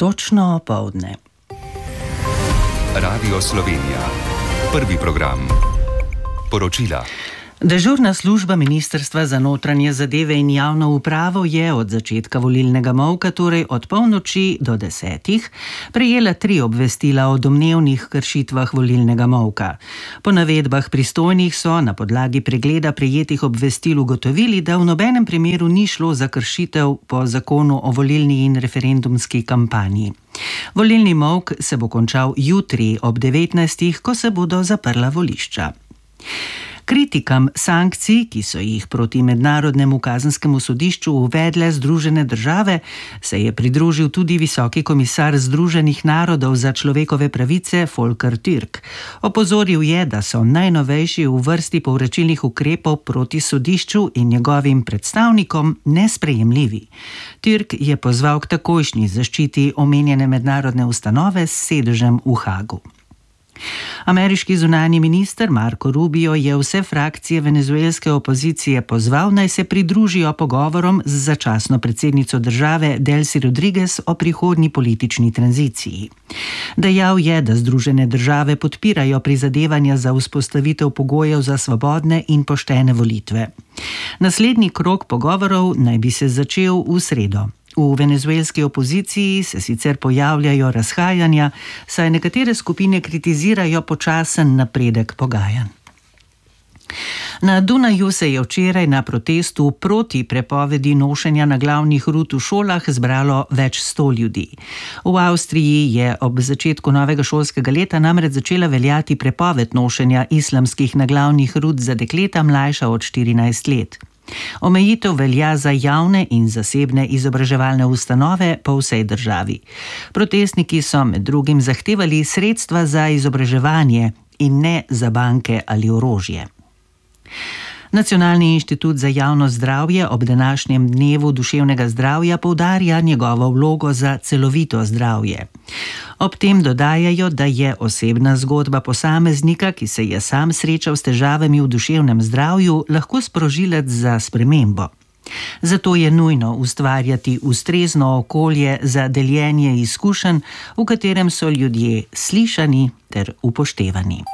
točno opoldne. Radio Slovenija. Prvi program. Poročila. Dežurna služba Ministrstva za notranje zadeve in javno upravo je od začetka volilnega molka, torej od polnoči do 10, prejela 3 obvestila o domnevnih kršitvah volilnega molka. Po navedbah pristojnih so na podlagi pregleda prejetih obvestil ugotovili, da v nobenem primeru ni šlo za kršitev po zakonu o volilni in referendumski kampanji. Volilni molk se bo končal jutri ob 19, ko se bodo zaprla volišča. Kritikam sankcij, ki so jih proti Mednarodnemu kazenskemu sodišču uvedle Združene države, se je pridružil tudi visoki komisar Združenih narodov za človekove pravice Volker Türk. Opozoril je, da so najnovejši v vrsti povračilnih ukrepov proti sodišču in njegovim predstavnikom nesprejemljivi. Türk je pozval k takojšnji zaščiti omenjene mednarodne ustanove s sedežem v Hagu. Ameriški zunanji minister Marco Rubio je vse frakcije venezuelske opozicije pozval, naj se pridružijo pogovorom z začasno predsednico države Delcy Rodriguez o prihodnji politični tranziciji. Dejal je, da Združene države podpirajo prizadevanja za vzpostavitev pogojev za svobodne in poštene volitve. Naslednji krog pogovorov naj bi se začel v sredo. V venezuelski opoziciji se sicer pojavljajo razhajanja, saj nekatere skupine kritizirajo počasen napredek pogajanj. Na Dunaju se je včeraj na protestu proti prepovedi nošenja naglavnih rut v šolah zbralo več 100 ljudi. V Avstriji je ob začetku novega šolskega leta namreč začela veljati prepoved nošenja islamskih naglavnih rut za dekleta mlajša od 14 let. Omejitev velja za javne in zasebne izobraževalne ustanove po vsej državi. Protestniki so med drugim zahtevali sredstva za izobraževanje in ne za banke ali orožje. Nacionalni inštitut za javno zdravje ob današnjem dnevu duševnega zdravja poudarja njegovo vlogo za celovito zdravje. Ob tem dodajajo, da je osebna zgodba posameznika, ki se je sam srečal s težavami v duševnem zdravju, lahko sprožilec za spremembo. Zato je nujno ustvarjati ustrezno okolje za deljenje izkušenj, v katerem so ljudje slišani ter upoštevani.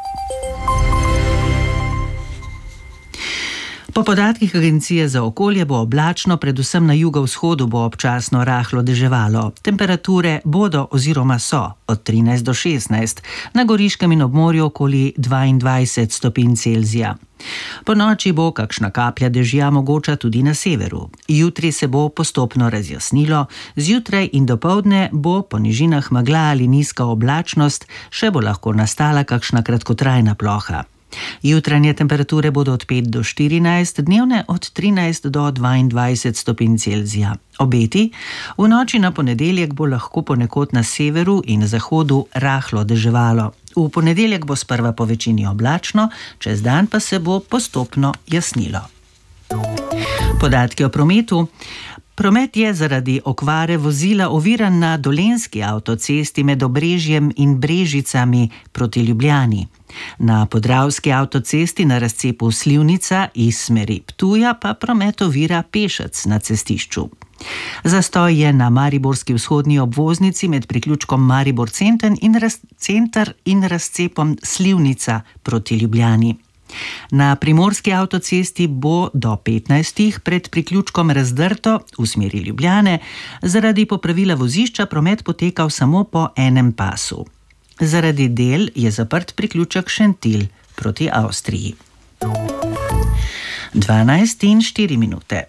Po podatkih Agencije za okolje bo oblačno, predvsem na jugovzhodu bo občasno rahlo deževalo. Temperature bodo oziroma so od 13 do 16, na Goriškem in ob morju okoli 22 stopinj Celzija. Po noči bo kakšna kaplja dežja mogoča tudi na severu. Jutri se bo postopno razjasnilo, zjutraj in dopoldne bo po nižinah megla ali nizka oblačnost, še bo lahko nastala kakšna kratkotrajna ploha. Jutranje temperature bodo od 5 do 14, dnevne od 13 do 22 stopinj Celzija. Obeti: v noči na ponedeljek bo lahko ponekod na severu in zahodu rahlo deževalo. V ponedeljek bo sprva po večini oblačno, čez dan pa se bo postopno jasnilo. Podatki o prometu. Promet je zaradi okvare vozila oviran na Dolenjski avtocesti med Obrežjem in Brežicami proti Ljubljani. Na Podravski avtocesti na razcepu Slivnica iz smeri Ptuja pa promet ovira pešec na cestišču. Zastoj je na mariborski vzhodni obvoznici med priključkom Maribor Center in razcepom Slivnica proti Ljubljani. Na primorski avtocesti bo do 15 pred priključkom Razdrto v smeri Ljubljane zaradi popravila vozišča promet potekal samo po enem pasu. Zaradi del je zaprt priključek Šentilj proti Avstriji. 12:04.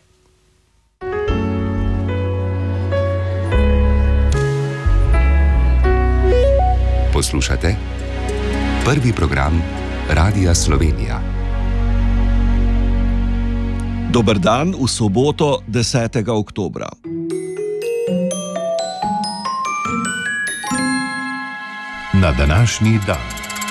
Poslušate prvi program Radia Slovenija. Dober dan v soboto 10. oktobra. Na današnji dan.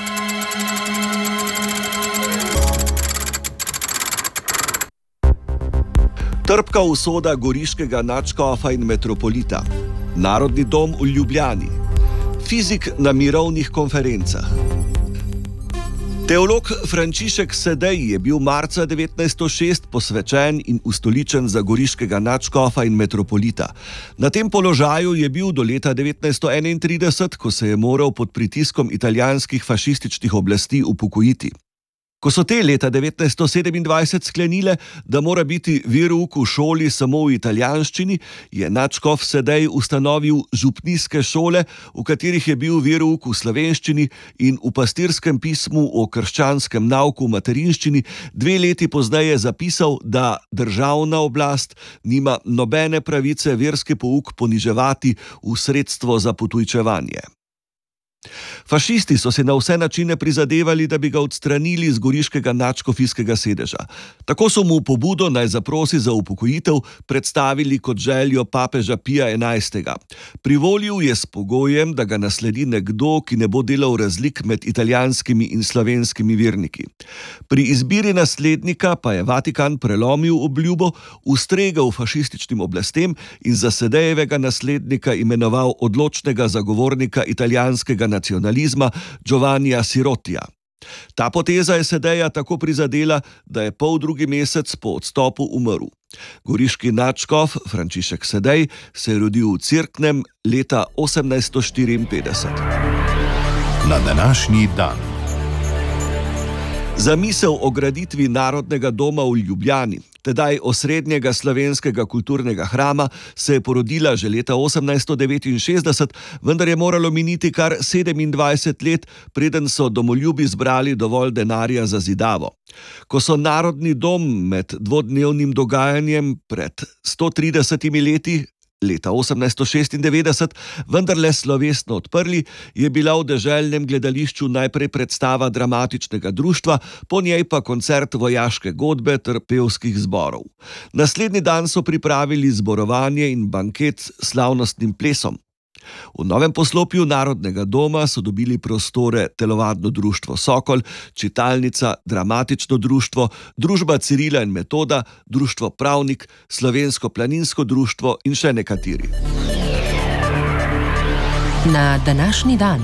Trpka usoda goriškega nadškofa in metropolita. Narodni dom v Ljubljani. Fizik na mirovnih konferencah. Teolog Frančišek Sedej je bil marca 1906 posvečen in ustoličen za goriškega nadškofa in metropolita. Na tem položaju je bil do leta 1931, ko se je moral pod pritiskom italijanskih fašističnih oblasti upokojiti. Ko so te leta 1927 sklenile, da mora biti verouk v šoli samo v italijanščini, je nadškof Sedej ustanovil župnijske šole, v katerih je bil verouk v slovenščini in v pastirskem pismu o krščanskem nauku v materinščini 2 leti pozneje zapisal, da državna oblast nima nobene pravice verski pouk poniževati v sredstvo za potujčevanje. Fašisti so si na vse načine prizadevali, da bi ga odstranili z goriškega nadškofijskega sedeža. Tako so mu pobudo, naj zaprosi za upokojitev, predstavili kot željo papeža Pija XI. Privolil je s pogojem, da ga nasledi nekdo, ki ne bo delal razlik med italijanskimi in slovenskimi verniki. Pri izbiri naslednika pa je Vatikan prelomil obljubo, ustregel fašističnim oblastem in za Sedejevega naslednika imenoval odločnega zagovornika italijanskega nacionalizma Giovannija Sirotija. Ta poteza je Sedeja tako prizadela, da je poldrugi mesec po odstopu umrl. Goriški nadškof Frančišek Sedej se je rodil v Cerknem leta 1854. Na današnji dan. Zamisel o graditvi Narodnega doma v Ljubljani, tedaj osrednjega slovenskega kulturnega hrama, se je porodila že leta 1869, vendar je moralo miniti kar 27 let, preden so domoljubi zbrali dovolj denarja za zidavo. Ko so Narodni dom med dvodnevnim dogajanjem pred 130 leti, leta 1896, vendarle slovesno odprli, je bila v deželnem gledališču najprej predstava dramatičnega društva, po njej pa koncert vojaške godbe ter pevskih zborov. Naslednji dan so pripravili zborovanje in banket s slavnostnim plesom. V novem poslopju Narodnega doma so dobili prostore telovadno društvo Sokol, čitalnica, dramatično društvo, družba Cirila in Metoda, društvo Pravnik, slovensko planinsko društvo in še nekateri. Na današnji dan.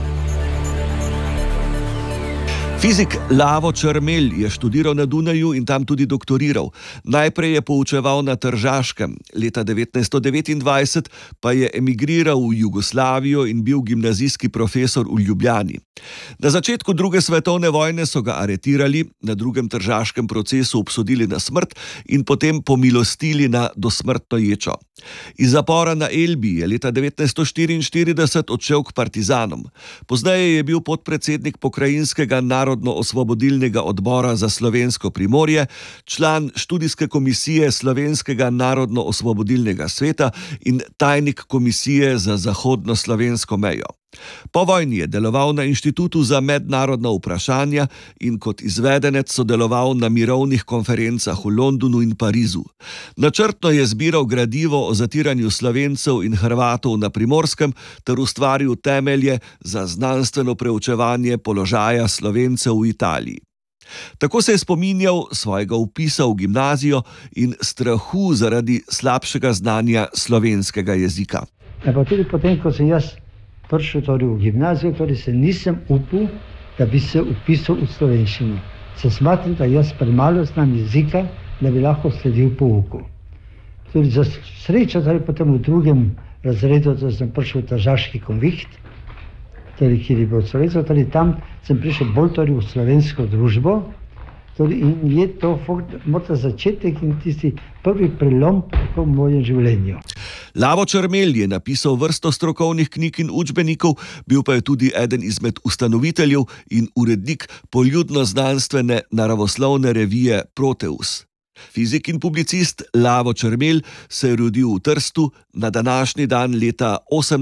Fizik Lavo Čermelj je študiral na Dunaju in tam tudi doktoriral. Najprej je poučeval na Tržaškem, leta 1929 pa je emigriral v Jugoslavijo in bil gimnazijski profesor v Ljubljani. Na začetku druge svetovne vojne so ga aretirali, na drugem tržaškem procesu obsodili na smrt in potem pomilostili na dosmrtno ječo. Iz zapora na Elbi je leta 1944 odšel k partizanom. Pozneje je bil podpredsednik pokrajinskega Narodno-osvobodilnega odbora za slovensko Primorje, član študijske komisije Slovenskega narodno-osvobodilnega sveta in tajnik komisije za zahodno slovensko mejo. Po vojni je deloval na Inštitutu za mednarodna vprašanja in kot izvedenec sodeloval na mirovnih konferencah v Londonu in Parizu. Načrtno je zbiral gradivo o zatiranju Slovencev in Hrvatov na Primorskem ter ustvaril temelje za znanstveno preučevanje položaja Slovencev v Italiji. Tako se je spominjal svojega vpisa v gimnazijo in strahu zaradi slabšega znanja slovenskega jezika. Pa tudi potem, ko sem jaz prišel v gimnazijo, se nisem upal, da bi se vpisal v slovenščino. Se smatram, da jaz premalo znam jezika, da bi lahko sledil pouku. Tudi za srečo, potem v drugem razredu, da sem prišel v Tržaški konvikt, kjer je bil Slovencev, tam sem prišel bolj v slovensko družbo, in je to morda začetek in tisti prvi prelom v mojem življenju. Lavo Čermelj je napisal vrsto strokovnih knjig in učbenikov, bil pa je tudi eden izmed ustanoviteljev in urednik poljudno-znanstvene naravoslovne revije Proteus. Fizik in publicist Lavo Čermelj se je rodil v Trstu na današnji dan leta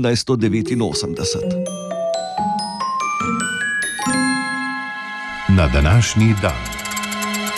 1889. Na današnji dan.